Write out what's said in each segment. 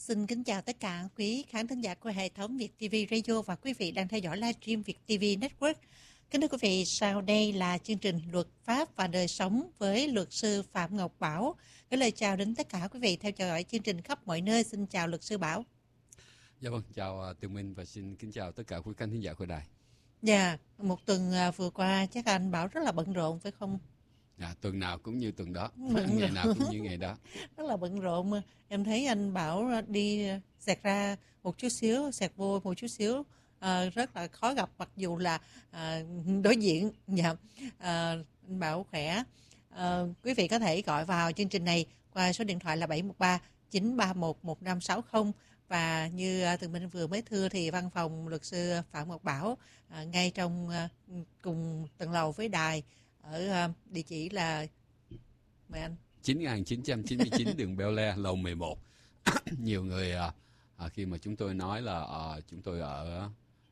Xin kính chào tất cả quý khán thính giả của hệ thống Việt TV Radio và quý vị đang theo dõi livestream Việt TV Network. Kính thưa quý vị, sau đây là chương trình Luật pháp và đời sống với luật sư Phạm Ngọc Bảo. Gửi lời chào đến tất cả quý vị theo dõi chương trình khắp mọi nơi. Xin chào luật sư Bảo. Dạ vâng, chào Tường Minh và xin kính chào tất cả quý khán thính giả của đài. Dạ, một tuần vừa qua chắc anh Bảo rất là bận rộn phải không? Dạ, tuần nào cũng như tuần đó, ngày nào cũng như ngày đó. Rất là bận rộn. Em thấy anh Bảo đi xẹt ra một chút xíu, xẹt vô một chút xíu. Rất là khó gặp mặc dù là đối diện. Dạ, anh Bảo khỏe. Quý vị có thể gọi vào chương trình này qua số điện thoại là 713 931 1560. Và như Tường Minh vừa mới thưa thì văn phòng luật sư Phạm Ngọc Bảo ngay trong cùng tầng lầu với đài ở địa chỉ là mời anh 9999 đường Bel Air, lầu 11. Nhiều người khi mà chúng tôi nói là chúng tôi ở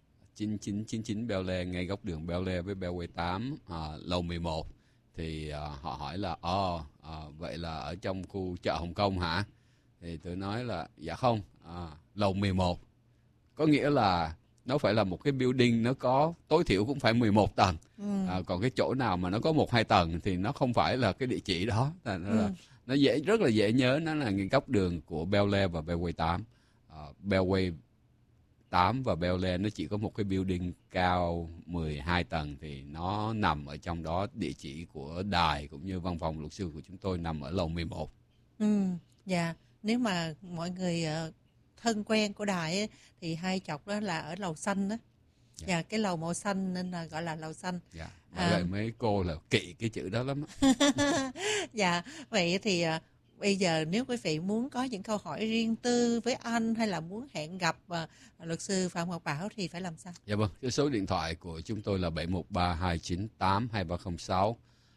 9999 Bel Air, ngay góc đường Bel Air với Beltway 8, lầu 11, thì họ hỏi là vậy là ở trong khu chợ Hồng Kông hả? Thì tôi nói là dạ không, lầu 11 có nghĩa là nó phải là một cái building, nó có tối thiểu cũng phải 11 tầng. Còn cái chỗ nào mà nó có 1-2 tầng thì nó không phải là cái địa chỉ đó. Nó rất là dễ nhớ, nó là ngay góc đường của Bel Air và Beltway 8. Beltway 8 và Bel Air nó chỉ có một cái building cao 12 tầng, thì nó nằm ở trong đó. Địa chỉ của đài cũng như văn phòng luật sư của chúng tôi nằm ở lầu 11. Dạ, nếu mà mọi người thân quen của đài ấy, thì hai chọc đó là ở lầu xanh đó. Dạ, cái lầu màu xanh nên là gọi là lầu xanh. Dạ, vậy mấy cô là kỵ cái chữ đó lắm. Dạ, vậy thì bây giờ nếu quý vị muốn có những câu hỏi riêng tư với anh hay là muốn hẹn gặp luật sư Phạm Ngọc Bảo thì phải làm sao? Dạ vâng, cái số điện thoại của chúng tôi là 713 298 2306,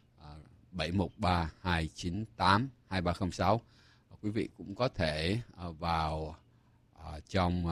713 298 2306. Quý vị cũng có thể vào trong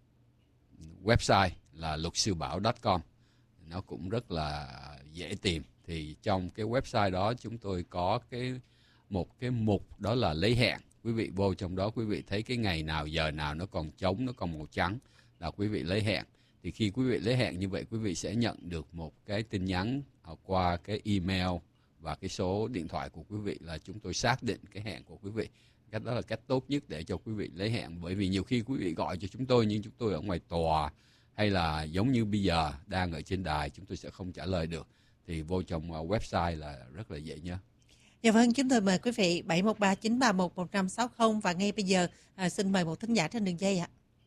website là lutsưbảo.com. Nó cũng rất là dễ tìm. Thì trong cái website đó chúng tôi có một cái mục đó là lấy hẹn. Quý vị vô trong đó, quý vị thấy cái ngày nào, giờ nào nó còn trống, nó còn màu trắng là quý vị lấy hẹn. Thì khi quý vị lấy hẹn như vậy, quý vị sẽ nhận được một cái tin nhắn qua cái email và cái số điện thoại của quý vị, là chúng tôi xác định cái hẹn của quý vị. Cách đó là cách tốt nhất để cho quý vị lấy hẹn. Bởi vì nhiều khi quý vị gọi cho chúng tôi nhưng chúng tôi ở ngoài tòa, hay là giống như bây giờ đang ở trên đài, chúng tôi sẽ không trả lời được. Thì vô trong website là rất là dễ nhớ. Dạ vâng, chúng tôi mời quý vị 713 931 1560. Và ngay bây giờ xin mời một thính giả trên đường dây ạ.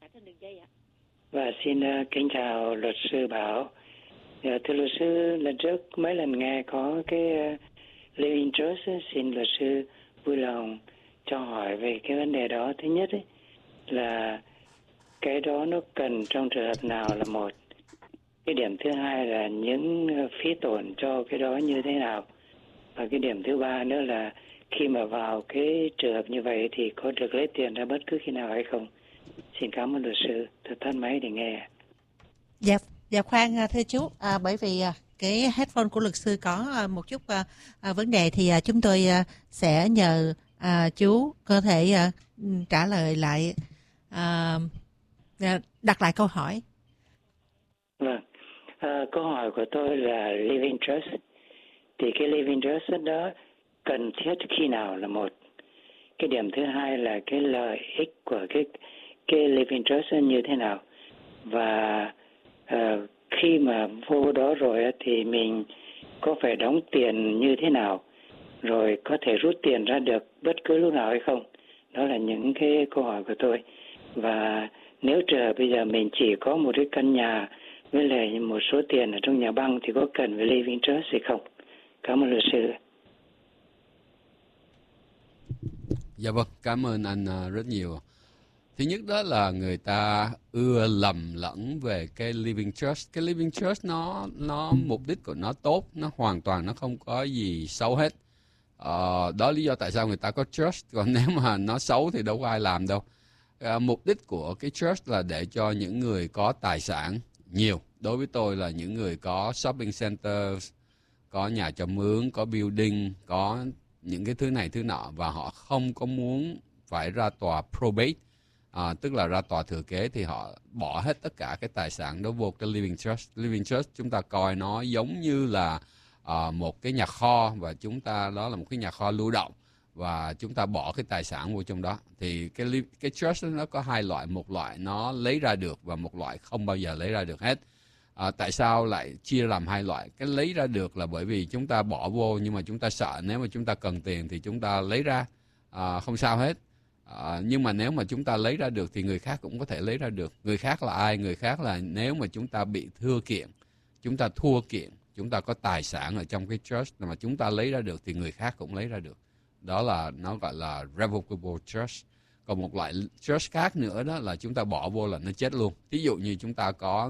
Và xin kính chào luật sư Bảo. Thưa luật sư, lần trước mấy lần nghe có cái living trust, xin luật sư vui lòng cho hỏi về cái vấn đề đó. Thứ nhất ấy, là cái đó nó cần trong trường hợp nào là một. Cái điểm thứ hai là những phí tổn cho cái đó như thế nào. Và cái điểm thứ ba nữa là khi mà vào cái trường hợp như vậy thì có được lấy tiền ra bất cứ khi nào hay không. Xin cảm ơn luật sư. Tôi tắt máy để nghe. Dạ khoan thưa chú, bởi vì cái headphone của luật sư có một chút vấn đề thì chúng tôi sẽ nhờ chú có thể trả lời lại, đặt lại câu hỏi. Vâng, câu hỏi của tôi là living trust. Thì cái living trust đó cần thiết khi nào là một. Cái điểm thứ hai là cái lợi ích của cái living trust như thế nào. Và khi mà vô đó rồi thì mình có phải đóng tiền như thế nào, rồi có thể rút tiền ra được bất cứ lúc nào hay không. Đó là những cái câu hỏi của tôi. Và nếu trường hợp bây giờ mình chỉ có một cái căn nhà với lại một số tiền ở trong nhà băng thì có cần phải living trust hay không? Cảm ơn luật sư. Dạ vâng, cảm ơn anh rất nhiều. Thứ nhất đó là người ta ưa lầm lẫn về cái living trust. Cái living trust nó mục đích của nó tốt, nó hoàn toàn nó không có gì xấu hết. Đó lý do tại sao người ta có trust. Còn nếu mà nó xấu thì đâu có ai làm đâu. Mục đích của cái trust là để cho những người có tài sản nhiều. Đối với tôi là những người có shopping center, có nhà cho mướn, có building, có những cái thứ này thứ nọ, và họ không có muốn phải ra tòa probate tức là ra tòa thừa kế, thì họ bỏ hết tất cả cái tài sản đó vô cái living trust. Living trust chúng ta coi nó giống như là một cái nhà kho, và chúng ta đó là một cái nhà kho lưu động, và chúng ta bỏ cái tài sản vô trong đó. Thì cái trust nó có hai loại, một loại nó lấy ra được và một loại không bao giờ lấy ra được hết. Tại sao lại chia làm hai loại? Cái lấy ra được là bởi vì chúng ta bỏ vô, nhưng mà chúng ta sợ nếu mà chúng ta cần tiền thì chúng ta lấy ra, không sao hết. Nhưng mà nếu mà chúng ta lấy ra được thì người khác cũng có thể lấy ra được. Người khác là ai? Người khác là nếu mà chúng ta bị thua kiện, chúng ta thua kiện, chúng ta có tài sản ở trong cái trust mà chúng ta lấy ra được thì người khác cũng lấy ra được. Đó là nó gọi là revocable trust. Còn một loại trust khác nữa đó là chúng ta bỏ vô là nó chết luôn. Ví dụ như chúng ta có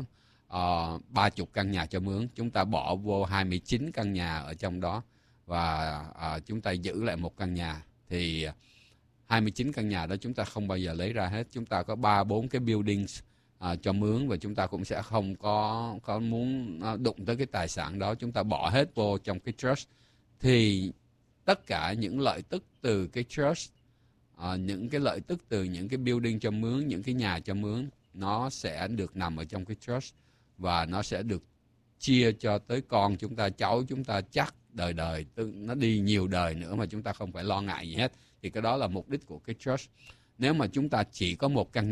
30 căn nhà cho mướn, chúng ta bỏ vô 29 căn nhà ở trong đó, và chúng ta giữ lại một căn nhà, thì 29 căn nhà đó chúng ta không bao giờ lấy ra hết. Chúng ta có 3-4 cái buildings cho mướn, và chúng ta cũng sẽ không có muốn đụng tới cái tài sản đó. Chúng ta bỏ hết vô trong cái trust, thì tất cả những lợi tức từ cái trust, những cái lợi tức từ những cái building cho mướn, những cái nhà cho mướn, nó sẽ được nằm ở trong cái trust, và nó sẽ được chia cho tới con chúng ta, cháu chúng ta, chắc đời đời, nó đi nhiều đời nữa mà chúng ta không phải lo ngại gì hết. Thì cái đó là mục đích của cái trust. Nếu mà chúng ta chỉ có một căn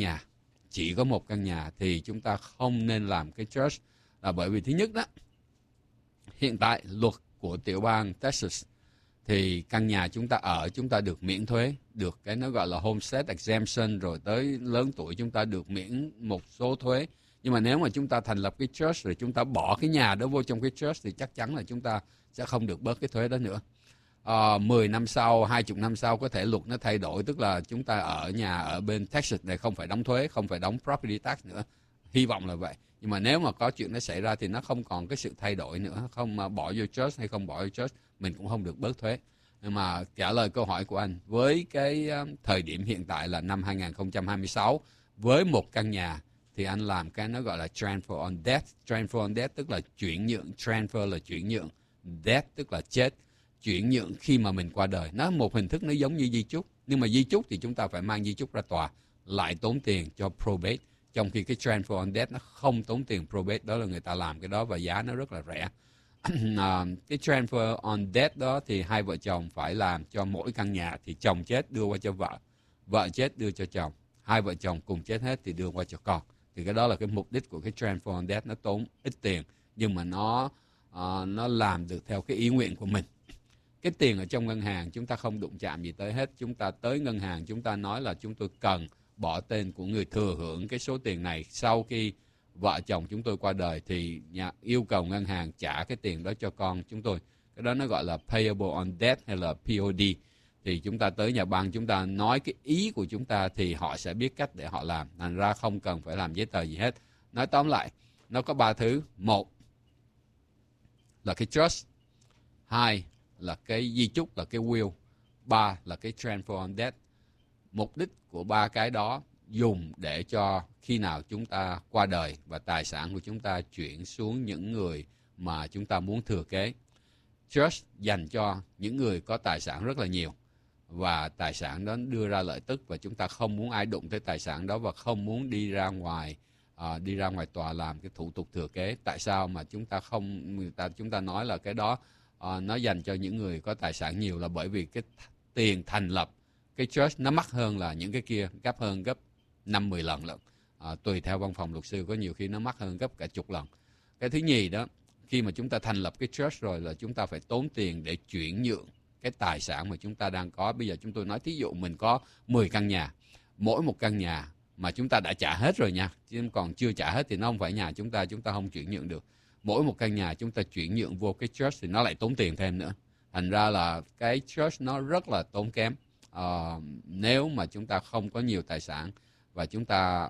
nhà thì chúng ta không nên làm cái trust, là bởi vì thứ nhất đó, hiện tại luật của tiểu bang Texas thì căn nhà chúng ta ở, chúng ta được miễn thuế, được cái nó gọi là homestead exemption, rồi tới lớn tuổi chúng ta được miễn một số thuế. Nhưng mà nếu mà chúng ta thành lập cái trust rồi chúng ta bỏ cái nhà đó vô trong cái trust thì chắc chắn là chúng ta sẽ không được bớt cái thuế đó nữa. 10 năm sau, 20 năm sau có thể luật nó thay đổi, tức là chúng ta ở nhà ở bên Texas này không phải đóng thuế, không phải đóng property tax nữa. Hy vọng là vậy. Nhưng mà nếu mà có chuyện nó xảy ra thì nó không còn cái sự thay đổi nữa. Không mà bỏ vô trust hay không bỏ vô trust, mình cũng không được bớt thuế. Nhưng mà trả lời câu hỏi của anh, với cái thời điểm hiện tại là năm 2026, với một căn nhà thì anh làm cái nó gọi là transfer on death. Transfer on death tức là chuyển nhượng. Transfer là chuyển nhượng. Death tức là chết. Chuyển nhượng khi mà mình qua đời. Nó một hình thức nó giống như di chúc. Nhưng mà di chúc thì chúng ta phải mang di chúc ra tòa, lại tốn tiền cho probate. Trong khi cái transfer on death nó không tốn tiền probate. Đó là người ta làm cái đó và giá nó rất là rẻ. Cái transfer on death đó thì hai vợ chồng phải làm cho mỗi căn nhà. Thì chồng chết đưa qua cho vợ, vợ chết đưa cho chồng, hai vợ chồng cùng chết hết thì đưa qua cho con. Thì cái đó là cái mục đích của cái transfer on death. Nó tốn ít tiền nhưng mà nó làm được theo cái ý nguyện của mình. Cái tiền ở trong ngân hàng chúng ta không đụng chạm gì tới hết. Chúng ta tới ngân hàng chúng ta nói là chúng tôi cần bỏ tên của người thừa hưởng cái số tiền này sau khi vợ chồng chúng tôi qua đời, thì yêu cầu ngân hàng trả cái tiền đó cho con chúng tôi. Cái đó nó gọi là payable on death hay là POD. Thì chúng ta tới nhà băng chúng ta nói cái ý của chúng ta thì họ sẽ biết cách để họ làm. Thành ra không cần phải làm giấy tờ gì hết. Nói tóm lại, nó có 3 thứ. 1 là cái trust, 2 là cái di chúc là cái will, 3 là cái transfer on death. Mục đích của 3 cái đó dùng để cho khi nào chúng ta qua đời và tài sản của chúng ta chuyển xuống những người mà chúng ta muốn thừa kế. Trust dành cho những người có tài sản rất là nhiều và tài sản đó đưa ra lợi tức, và chúng ta không muốn ai đụng tới tài sản đó và không muốn đi ra ngoài tòa làm cái thủ tục thừa kế. Tại sao mà chúng ta nói là cái đó nó dành cho những người có tài sản nhiều, là bởi vì cái tiền thành lập cái trust nó mắc hơn là những cái kia, gấp 5-10 lần lận. Tùy theo văn phòng luật sư, có nhiều khi nó mắc hơn gấp cả chục lần. Cái thứ nhì đó, khi mà chúng ta thành lập cái trust rồi là chúng ta phải tốn tiền để chuyển nhượng cái tài sản mà chúng ta đang có. Bây giờ chúng tôi nói thí dụ mình có 10 căn nhà, mỗi một căn nhà mà chúng ta đã trả hết rồi nha, chứ còn chưa trả hết thì nó không phải nhà chúng ta không chuyển nhượng được. Mỗi một căn nhà chúng ta chuyển nhượng vô cái trust thì nó lại tốn tiền thêm nữa. Thành ra là cái trust nó rất là tốn kém. Nếu mà chúng ta không có nhiều tài sản và chúng ta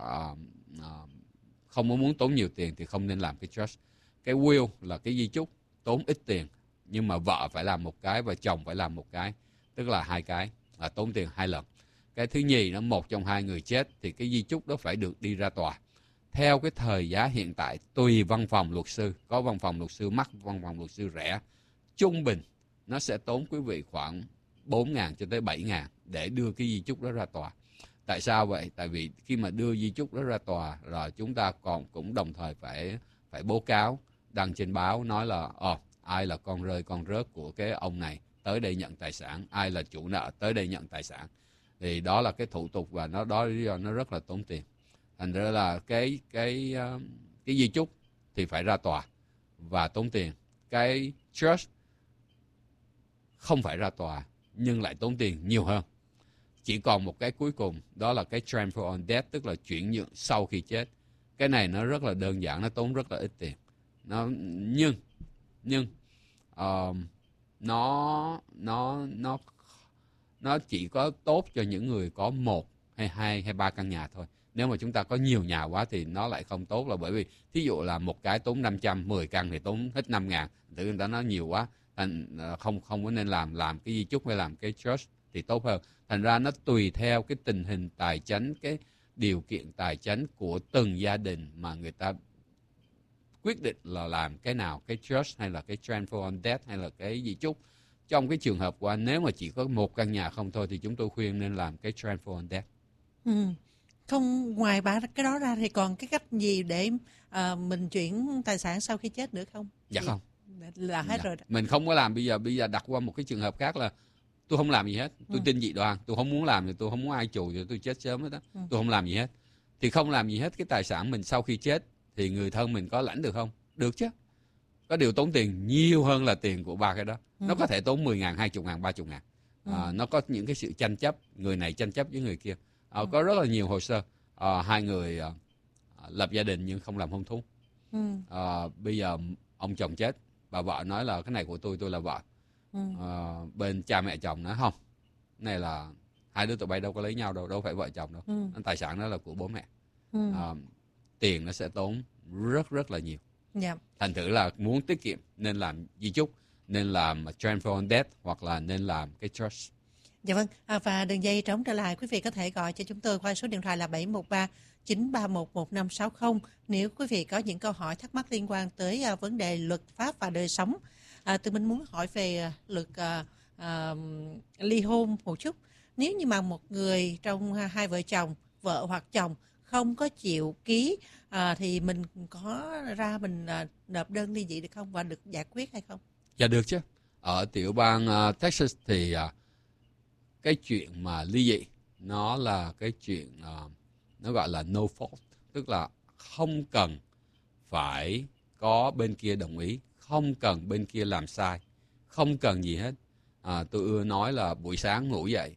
không muốn tốn nhiều tiền thì không nên làm cái trust. Cái will là cái di chúc, tốn ít tiền nhưng mà vợ phải làm một cái và chồng phải làm một cái, tức là 2 cái, là tốn tiền 2 lần. Cái thứ nhì nó một trong 2 người chết thì cái di chúc đó phải được đi ra tòa. Theo cái thời giá hiện tại, tùy văn phòng luật sư, có văn phòng luật sư mắc, văn phòng luật sư rẻ, trung bình nó sẽ tốn quý vị khoảng 4.000 cho tới 7.000 để đưa cái di chúc đó ra tòa. Tại sao vậy? Tại vì khi mà đưa di chúc đó ra tòa rồi chúng ta cũng đồng thời phải báo cáo, đăng trên báo nói là ai là con rơi con rớt của cái ông này tới đây nhận tài sản, ai là chủ nợ tới đây nhận tài sản. Thì đó là cái thủ tục và đó lý do nó rất là tốn tiền. Thành ra là cái di chúc thì phải ra tòa và tốn tiền. Cái trust không phải ra tòa nhưng lại tốn tiền nhiều hơn. Chỉ còn một cái cuối cùng, đó là cái transfer on death, tức là chuyển nhượng sau khi chết. Cái này nó rất là đơn giản, nó tốn rất là ít tiền. Nhưng nó chỉ có tốt cho những người có 1 hay 2 hay 3 căn nhà thôi. Nếu mà chúng ta có nhiều nhà quá thì nó lại không tốt, là bởi vì thí dụ là một cái tốn 500, 10 căn thì tốn hết 5.000. Tự người ta nói nhiều quá, thành không có nên làm cái di chúc hay làm cái trust thì tốt hơn. Thành ra nó tùy theo cái tình hình tài chính, cái điều kiện tài chính của từng gia đình mà người ta quyết định là làm cái nào, cái trust hay là cái transfer on death hay là cái di chúc. Trong cái trường hợp của anh, nếu mà chỉ có 1 căn nhà không thôi thì chúng tôi khuyên nên làm cái transfer on death. Không, ngoài cái đó ra thì còn cái cách gì để mình chuyển tài sản sau khi chết nữa không? Dạ không. Là hết rồi đó. Mình không có làm. Bây giờ đặt qua một cái trường hợp khác là tôi không làm gì hết. Tôi tin dị đoan. Tôi không muốn làm thì tôi không muốn ai chùi thì tôi chết sớm hết đó. Tôi không làm gì hết. Thì không làm gì hết, cái tài sản mình sau khi chết thì người thân mình có lãnh được không? Được chứ. Có điều tốn tiền nhiều hơn là tiền của 3 cái đó. Nó có thể tốn 10.000, 20.000, 30.000. Nó có những cái sự tranh chấp, người này tranh chấp với người kia. Có rất là nhiều hồ sơ. Hai người lập gia đình nhưng không làm hôn thú. Bây giờ ông chồng chết, bà vợ nói là cái này của tôi là vợ. Bên cha mẹ chồng nói không, cái này là hai đứa tụi bay đâu có lấy nhau đâu phải vợ chồng đâu. Tài sản đó là của bố mẹ. Tiền nó sẽ tốn rất là nhiều. Thành thử là muốn tiết kiệm nên làm di chúc, nên làm transfer on death hoặc là nên làm cái trust. Dạ vâng, và đường dây trống trở lại, quý vị có thể gọi cho chúng tôi qua số điện thoại là 713 931 1560 nếu quý vị có những câu hỏi thắc mắc liên quan tới vấn đề luật pháp và đời sống. Tụi mình muốn hỏi về luật ly hôn một chút. Nếu như mà một người trong hai vợ chồng, vợ hoặc chồng không có chịu ký thì mình có mình nộp đơn ly dị được không và được giải quyết hay không? Dạ được chứ. Ở tiểu bang Texas thì cái chuyện mà ly dị nó là cái chuyện nó gọi là no fault, tức là không cần phải có bên kia đồng ý, không cần bên kia làm sai, không cần gì hết. Tôi ưa nói là buổi sáng ngủ dậy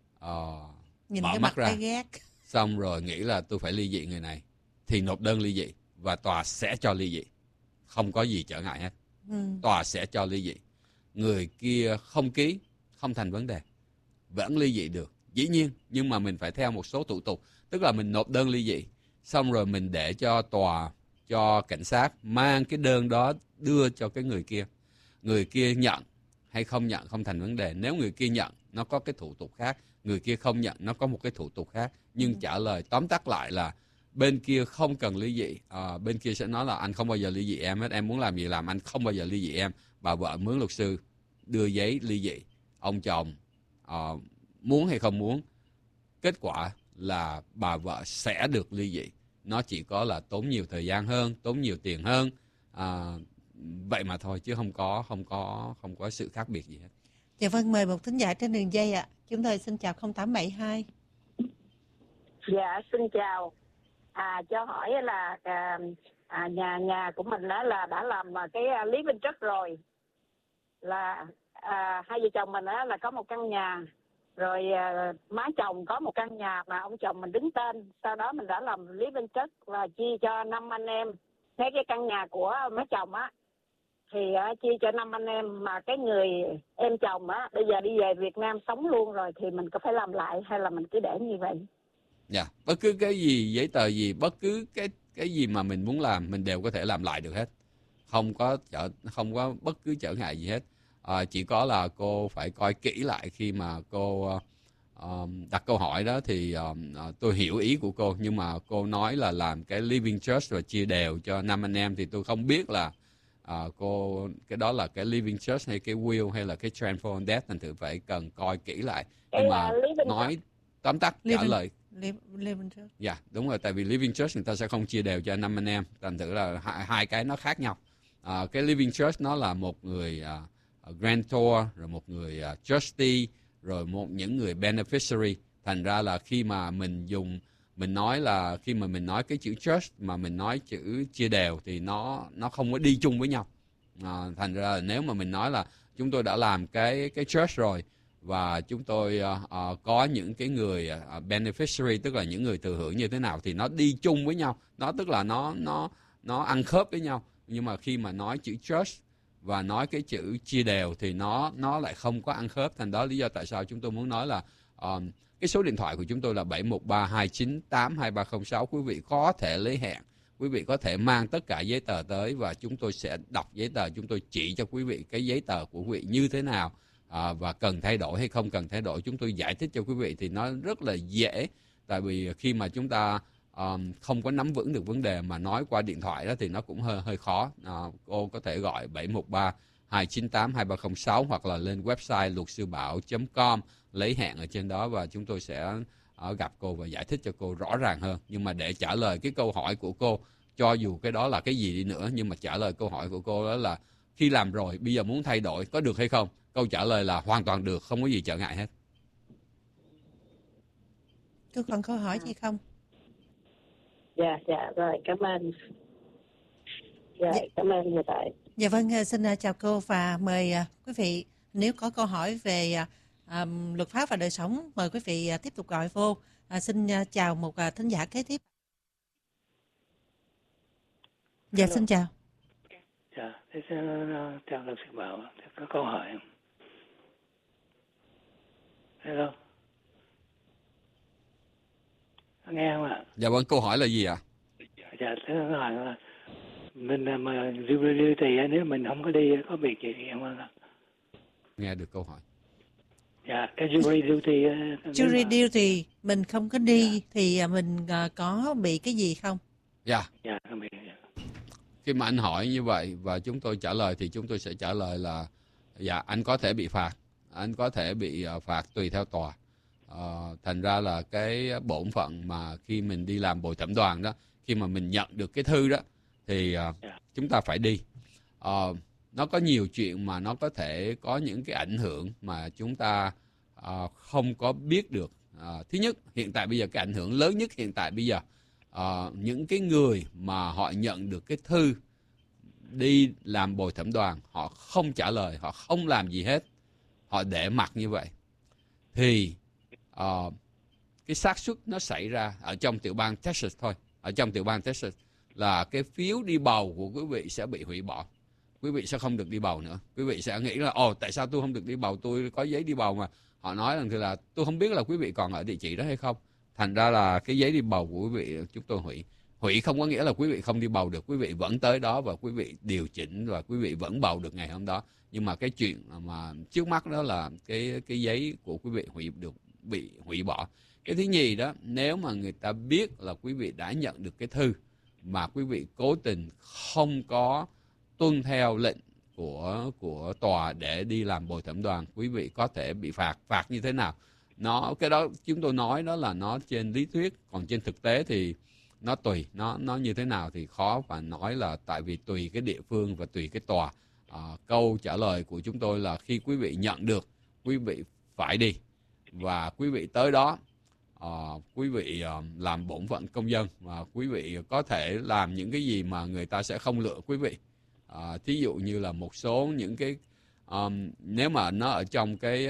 nhìn mở cái mắt ra ghét, xong rồi nghĩ là tôi phải ly dị người này thì nộp đơn ly dị và tòa sẽ cho ly dị, không có gì trở ngại hết. Tòa sẽ cho ly dị. Người kia không ký không thành vấn đề, vẫn ly dị được, dĩ nhiên, nhưng mà mình phải theo một số thủ tục. Tức là mình nộp đơn ly dị xong rồi mình để cho tòa, cho cảnh sát mang cái đơn đó đưa cho cái người kia. Người kia nhận hay không nhận không thành vấn đề. Nếu người kia nhận nó có cái thủ tục khác, người kia không nhận nó có một cái thủ tục khác. Nhưng trả lời tóm tắt lại là bên kia không cần ly dị. Bên kia sẽ nói là anh không bao giờ ly dị em hết, em muốn làm gì làm, anh không bao giờ ly dị em. Bà vợ mướn luật sư đưa giấy ly dị, ông chồng muốn hay không muốn, kết quả là bà vợ sẽ được ly dị. Nó chỉ có là tốn nhiều thời gian hơn, tốn nhiều tiền hơn, vậy mà thôi, chứ không có sự khác biệt gì hết. Dạ vâng, mời một thính giả trên đường dây ạ. Chúng tôi xin chào 0872. Dạ xin chào. Cho hỏi là nhà của mình đó là đã làm cái living trust rồi, là hai vợ chồng mình đó là có một căn nhà, rồi má chồng có một căn nhà mà ông chồng mình đứng tên. Sau đó mình đã làm living trust và chia cho 5 anh em. Thế cái căn nhà của má chồng á thì chia cho 5 anh em, mà cái người em chồng á bây giờ đi về Việt Nam sống luôn rồi, thì mình có phải làm lại hay là mình cứ để như vậy? Dạ, bất cứ cái gì, giấy tờ gì, bất cứ cái gì mà mình muốn làm mình đều có thể làm lại được hết. Không có bất cứ trở ngại gì hết. Chỉ có là cô phải coi kỹ lại khi mà cô đặt câu hỏi đó thì tôi hiểu ý của cô, nhưng mà cô nói là làm cái living trust và chia đều cho 5 anh em thì tôi không biết là cái đó là cái living trust hay cái will hay là cái transfer on death, thành thử phải cần coi kỹ lại. Nhưng mà nói tóm tắt trả lời Living Church. Dạ, đúng rồi, tại vì Living Church người ta sẽ không chia đều cho 5 anh em, thành thử là hai cái nó khác nhau. Cái Living Church nó là một người grantor, rồi một người trustee, rồi những người beneficiary. Thành ra là khi mà mình nói cái chữ church mà mình nói chữ chia đều thì nó không có đi chung với nhau. Thành ra là nếu mà mình nói là chúng tôi đã làm cái church rồi và chúng tôi có những cái người beneficiary, tức là những người thừa hưởng như thế nào thì nó đi chung với nhau, nó tức là nó ăn khớp với nhau. Nhưng mà khi mà nói chữ church và nói cái chữ chia đều thì nó lại không có ăn khớp. Thành đó lý do tại sao chúng tôi muốn nói là cái số điện thoại của chúng tôi là 713-298-2306. Quý vị có thể lấy hẹn, quý vị có thể mang tất cả giấy tờ tới và chúng tôi sẽ đọc giấy tờ, chúng tôi chỉ cho quý vị cái giấy tờ của quý vị như thế nào và cần thay đổi hay không cần thay đổi. Chúng tôi giải thích cho quý vị thì nó rất là dễ, tại vì khi mà chúng ta không có nắm vững được vấn đề mà nói qua điện thoại đó thì nó cũng hơi khó. Cô có thể gọi 713-298-2306 hoặc là lên website luatsưbảo.com, lấy hẹn ở trên đó và chúng tôi sẽ gặp cô và giải thích cho cô rõ ràng hơn. Nhưng mà để trả lời cái câu hỏi của cô, cho dù cái đó là cái gì đi nữa, nhưng mà trả lời câu hỏi của cô đó là khi làm rồi bây giờ muốn thay đổi có được hay không? Câu trả lời là hoàn toàn được, không có gì trở ngại hết. Cô còn câu hỏi gì không? Dạ rồi, cảm ơn. Dạ, cảm ơn người tại. Dạ vâng, xin chào cô và mời quý vị nếu có câu hỏi về luật pháp và đời sống, mời quý vị tiếp tục gọi vô. Xin chào một thính giả kế tiếp. Dạ, xin chào. Dạ, chào luật sư Bảo, có câu hỏi không? Hello. Nghe không ạ? Dạ vâng, câu hỏi là gì ạ? Dạ, câu hỏi là mình mà jury duty nếu mình không có đi có việc gì không ạ? Nghe được câu hỏi. Dạ, cái jury duty. Jury duty mình không có đi thì mình có bị cái gì không? Dạ. Dạ, không bị. Khi mà anh hỏi như vậy và chúng tôi trả lời thì chúng tôi sẽ trả lời là dạ, anh có thể bị phạt. Anh có thể bị phạt tùy theo tòa. Thành ra là cái bổn phận mà khi mình đi làm bồi thẩm đoàn đó, khi mà mình nhận được cái thư đó thì chúng ta phải đi. Nó có nhiều chuyện mà nó có thể có những cái ảnh hưởng mà chúng ta không có biết được. Thứ nhất, hiện tại bây giờ cái ảnh hưởng lớn nhất hiện tại bây giờ, những cái người mà họ nhận được cái thư đi làm bồi thẩm đoàn, họ không trả lời, họ không làm gì hết, họ để mặc như vậy thì cái xác suất nó xảy ra ở trong tiểu bang Texas thôi, ở trong tiểu bang Texas là cái phiếu đi bầu của quý vị sẽ bị hủy bỏ. Quý vị sẽ không được đi bầu nữa. Quý vị sẽ nghĩ là tại sao tôi không được đi bầu, tôi có giấy đi bầu mà. Họ nói rằng thì là tôi không biết là quý vị còn ở địa chỉ đó hay không. Thành ra là cái giấy đi bầu của quý vị chúng tôi hủy. Hủy không có nghĩa là quý vị không đi bầu được, quý vị vẫn tới đó và quý vị điều chỉnh và quý vị vẫn bầu được ngày hôm đó. Nhưng mà cái chuyện mà trước mắt đó là cái giấy của quý vị bị hủy bỏ. Cái thứ nhì đó, nếu mà người ta biết là quý vị đã nhận được cái thư mà quý vị cố tình không có tuân theo lệnh của tòa để đi làm bồi thẩm đoàn, quý vị có thể bị phạt. Phạt như thế nào? Cái đó chúng tôi nói đó là nó trên lý thuyết, còn trên thực tế thì nó tùy, nó như thế nào thì khó và nói, là tại vì tùy cái địa phương và tùy cái tòa. Câu trả lời của chúng tôi là khi quý vị nhận được, quý vị phải đi và quý vị tới đó, quý vị làm bổn phận công dân và quý vị có thể làm những cái gì mà người ta sẽ không lựa quý vị. Thí dụ như là một số những cái nếu mà nó ở trong cái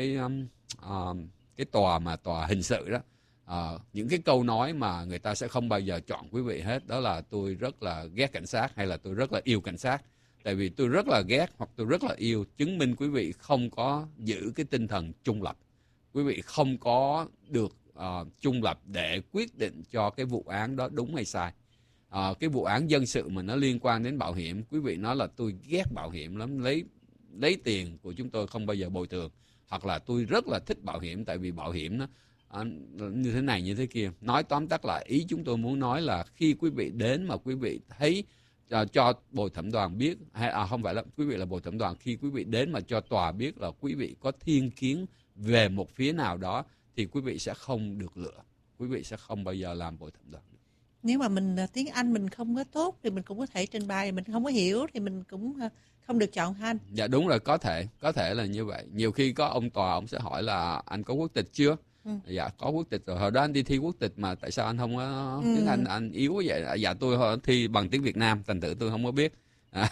tòa hình sự đó, những cái câu nói mà người ta sẽ không bao giờ chọn quý vị hết, đó là tôi rất là ghét cảnh sát hay là tôi rất là yêu cảnh sát. Tại vì tôi rất là ghét hoặc tôi rất là yêu chứng minh quý vị không có giữ cái tinh thần trung lập. Quý vị không có được trung lập để quyết định cho cái vụ án đó đúng hay sai. Cái vụ án dân sự mà nó liên quan đến bảo hiểm, quý vị nói là tôi ghét bảo hiểm lắm, lấy tiền của chúng tôi không bao giờ bồi thường, hoặc là tôi rất là thích bảo hiểm tại vì bảo hiểm nó như thế này như thế kia. Nói tóm tắt lại, ý chúng tôi muốn nói là khi quý vị đến mà quý vị thấy cho bồi thẩm đoàn biết, hay không phải là quý vị là bồi thẩm đoàn, khi quý vị đến mà cho tòa biết là quý vị có thiên kiến về một phía nào đó thì quý vị sẽ không được lựa. quý vị sẽ không bao giờ làm bồi thẩm đoàn. Nếu mà mình tiếng Anh mình không có tốt thì mình cũng có thể trình bày, mình không có hiểu thì mình cũng không được chọn hả anh? Dạ đúng rồi, có thể là như vậy. Nhiều khi có ông tòa ông sẽ hỏi là anh có quốc tịch chưa? Dạ có quốc tịch rồi. Hồi đó anh đi thi quốc tịch mà tại sao anh không có tiếng Anh yếu quá vậy? Dạ tôi thi bằng tiếng Việt Nam, thành thử tôi không có biết.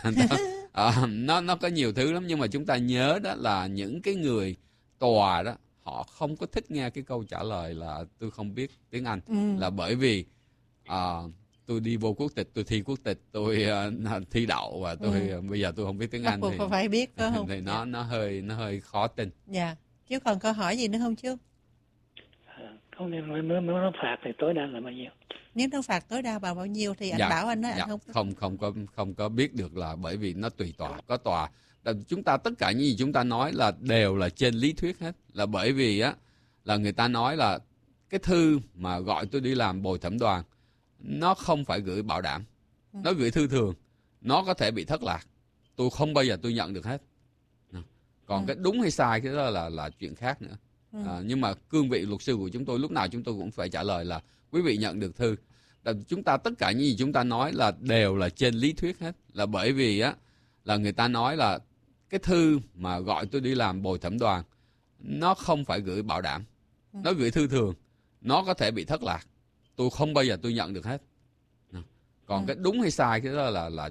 Nó có nhiều thứ lắm, nhưng mà chúng ta nhớ đó là những cái người tòa đó họ không có thích nghe cái câu trả lời là tôi không biết tiếng Anh, là bởi vì tôi đi vô quốc tịch, tôi thi quốc tịch, tôi thi đậu và bây giờ tôi không biết tiếng Anh thì phải biết phải không? Thì nó hơi khó tin. Dạ. Chứ còn câu hỏi gì nữa không chú? Không, nếu nó phạt thì tối đa là bao nhiêu? Nếu nó phạt tối đa bao nhiêu thì anh bảo anh đó, anh không có biết được, là bởi vì nó tùy tòa. Có tòa chúng ta tất cả những gì chúng ta nói là đều là trên lý thuyết hết, là bởi vì á là người ta nói là cái thư mà gọi tôi đi làm bồi thẩm đoàn nó không phải gửi bảo đảm, nó gửi thư thường, nó có thể bị thất lạc, tôi không bao giờ tôi nhận được hết. Còn cái đúng hay sai cái đó là chuyện khác nữa. Nhưng mà cương vị luật sư của chúng tôi lúc nào chúng tôi cũng phải trả lời là quý vị nhận được thư. Chúng ta tất cả những gì chúng ta nói là đều là trên lý thuyết hết, là bởi vì á là người ta nói là cái thư mà gọi tôi đi làm bồi thẩm đoàn nó không phải gửi bảo đảm, nó gửi thư thường, nó có thể bị thất lạc, tôi không bao giờ tôi nhận được hết. Còn cái đúng hay sai cái đó là